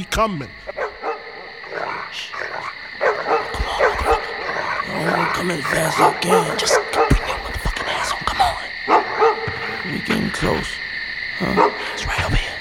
coming. Oh, come as fast as I can. Just bring your motherfucking ass on. Come on. We getting close. Huh? It's right over here.